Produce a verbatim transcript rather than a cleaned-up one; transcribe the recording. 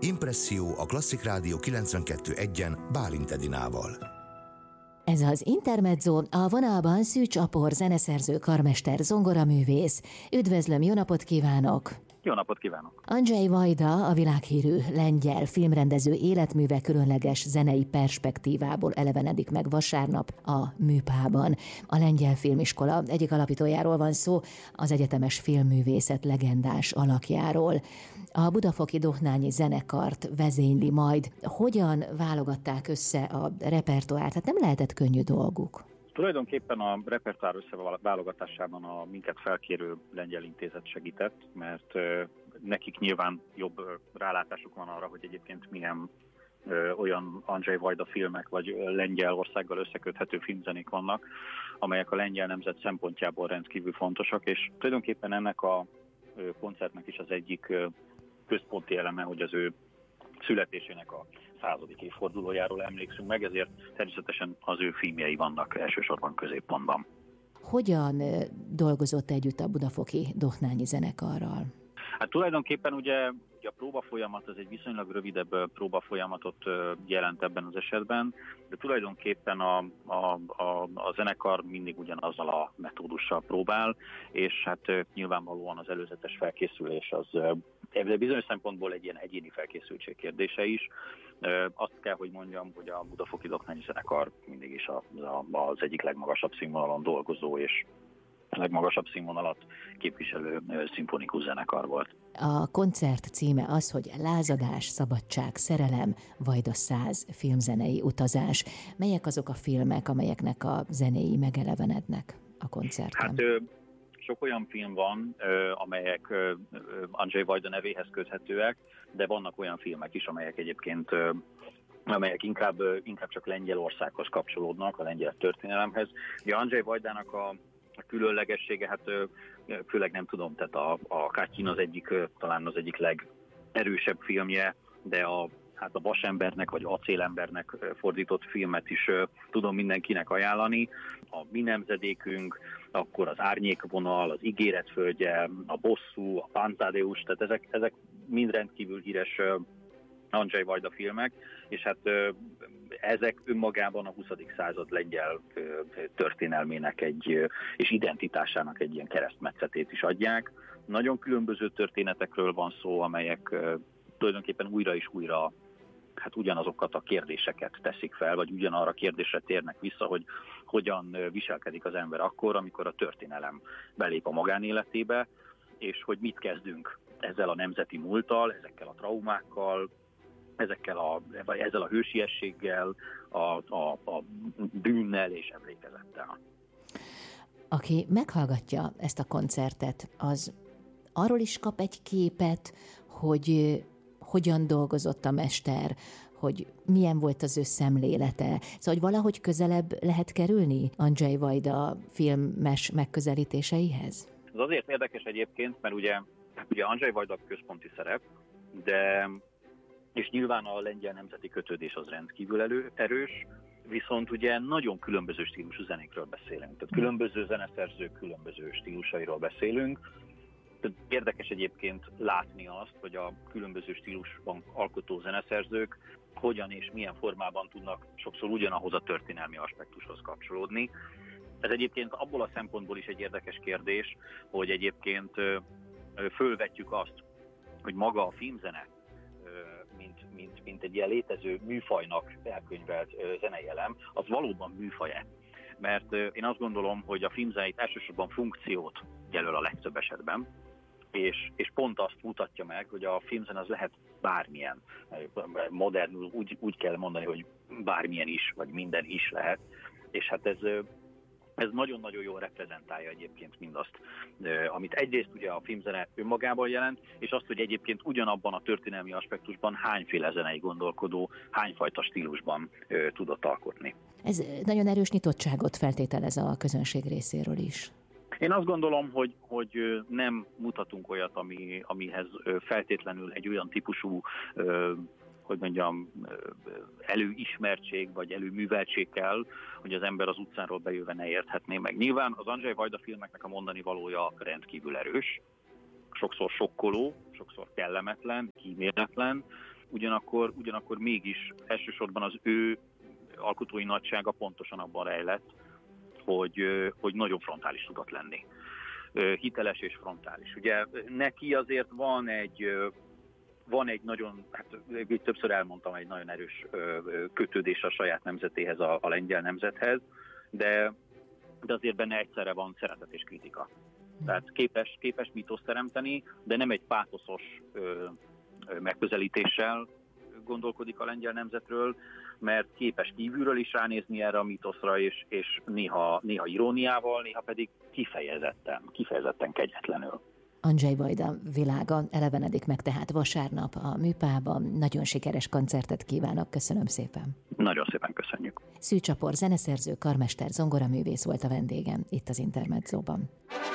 Impresszió a Klasszik Rádió kilencvenkettő egyen Bálint Edinával. Ez az Intermezzo, a vonalban Szűcs Apor, zeneszerző, karmester, zongoraművész. Üdvözlöm, jó napot kívánok! Jó napot kívánok! Andrzej Wajda, a világhírű lengyel filmrendező életműve különleges zenei perspektívából elevenedik meg vasárnap a Műpában. A Lengyel Filmiskola egyik alapítójáról van szó, az egyetemes filmművészet legendás alakjáról. A Budafoki Dohnányi Zenekart vezényli majd. Hogyan válogatták össze a repertoárt? Hát nem lehetett könnyű dolguk. Tulajdonképpen a repertoár összeválogatásában a minket felkérő lengyel intézet segített, mert nekik nyilván jobb rálátásuk van arra, hogy egyébként milyen olyan Andrzej Wajda filmek, vagy Lengyelországgal összeköthető filmzenék vannak, amelyek a lengyel nemzet szempontjából rendkívül fontosak, és tulajdonképpen ennek a koncertnek is az egyik központi eleme, hogy az ő születésének a századik évfordulójáról emlékszünk meg, ezért természetesen az ő filmjei vannak elsősorban középpontban. Hogyan dolgozott együtt a Budafoki Dohnányi Zenekarral? Hát tulajdonképpen ugye, ugye a próbafolyamat az egy viszonylag rövidebb próbafolyamatot jelent ebben az esetben, de tulajdonképpen a, a, a, a zenekar mindig ugyanazzal a metódussal próbál, és hát nyilvánvalóan az előzetes felkészülés az de bizonyos szempontból egy ilyen egyéni felkészültség kérdése is. Azt kell, hogy mondjam, hogy a Budafoki Dohnányi Zenekar mindig is az egyik legmagasabb színvonalon dolgozó és legmagasabb színvonalat képviselő szimfonikus zenekar volt. A koncert címe az, hogy Lázadás, szabadság, szerelem, Wajda száz filmzenei utazás. Melyek azok a filmek, amelyeknek a zenéi megelevenednek a koncerten? Hát sok olyan film van, amelyek Andrzej Wajda nevéhez köthetőek, de vannak olyan filmek is, amelyek egyébként amelyek inkább, inkább csak Lengyelországhoz kapcsolódnak, a lengyel történelemhez. Ugye Andrzej Wajdának a A különlegessége, hát főleg nem tudom, tehát a, a Katyin az egyik, talán az egyik legerősebb filmje, de a, hát a Vasembernek vagy Acélembernek fordított filmet is tudom mindenkinek ajánlani. A Mi nemzedékünk, akkor az Árnyékvonal, az Ígéretföldje, a Bosszú, a Pántádeus, tehát ezek, ezek mind rendkívül híres Andrzej Wajda filmek, és hát ezek önmagában a huszadik század lengyel történelmének egy, és identitásának egy ilyen keresztmetszetét is adják. Nagyon különböző történetekről van szó, amelyek tulajdonképpen újra és újra hát ugyanazokat a kérdéseket teszik fel, vagy ugyanarra a kérdésre térnek vissza, hogy hogyan viselkedik az ember akkor, amikor a történelem belép a magánéletébe, és hogy mit kezdünk ezzel a nemzeti múlttal, ezekkel a traumákkal, ezekkel a, ezzel a hősiességgel, a, a, a bűnnel és emlékezettel. Aki meghallgatja ezt a koncertet, az arról is kap egy képet, hogy hogyan dolgozott a mester, hogy milyen volt az ő szemlélete. Szóval, hogy valahogy közelebb lehet kerülni Andrzej Wajda filmes megközelítéseihez? Ez azért érdekes egyébként, mert ugye, ugye Andrzej Wajda központi szerep, de és nyilván a lengyel nemzeti kötődés az rendkívül elő, erős, viszont ugye nagyon különböző stílusú zenékről beszélünk. Tehát különböző zeneszerzők különböző stílusairól beszélünk. Tehát érdekes egyébként látni azt, hogy a különböző stílusban alkotó zeneszerzők hogyan és milyen formában tudnak sokszor ugyanahoz a történelmi aspektushoz kapcsolódni. Ez egyébként abból a szempontból is egy érdekes kérdés, hogy egyébként fölvetjük azt, hogy maga a filmzene, mint, mint, mint egy ilyen létező műfajnak elkönyvelt zenei elem, az valóban műfaj-e. Mert én azt gondolom, hogy a filmzenét elsősorban funkciót jelöl a legtöbb esetben, és, és pont azt mutatja meg, hogy a filmzene az lehet bármilyen. Modernul úgy, úgy kell mondani, hogy bármilyen is, vagy minden is lehet. És hát ez... Ez nagyon-nagyon jól reprezentálja egyébként mindazt, amit egyrészt ugye a filmzene önmagában jelent, és azt, hogy egyébként ugyanabban a történelmi aspektusban hányféle zenei gondolkodó, hányfajta stílusban tudott alkotni. Ez nagyon erős nyitottságot feltételez a közönség részéről is. Én azt gondolom, hogy, hogy nem mutatunk olyat, ami, amihez feltétlenül egy olyan típusú hogy mondjam, előismertség vagy előműveltség kell, hogy az ember az utcáról bejöve ne érthetné meg. Nyilván az Andrzej Wajda filmeknek a mondani valója rendkívül erős, sokszor sokkoló, sokszor kellemetlen, kíméletlen, ugyanakkor, ugyanakkor mégis elsősorban az ő alkotói nagysága pontosan abban rejlett, hogy, hogy nagyon frontális tudott lenni. Hiteles és frontális. Ugye neki azért van egy, van egy nagyon, hát többször elmondtam, egy nagyon erős kötődés a saját nemzetéhez, a, a lengyel nemzethez, de, de azért benne egyszerre van szeretet és kritika. Tehát képes, képes mítoszt teremteni, de nem egy pátoszos ö, ö, megközelítéssel gondolkodik a lengyel nemzetről, mert képes kívülről is ránézni erre a mítoszra, és, és néha, néha iróniával, néha pedig kifejezetten, kifejezetten kegyetlenül. Andrzej Wajda világa elevenedik meg tehát vasárnap a Műpában. Nagyon sikeres koncertet kívánok, köszönöm szépen. Nagyon szépen köszönjük. Szűcs Apor zeneszerző, karmester, zongoraművész volt a vendégem itt az Intermedzóban.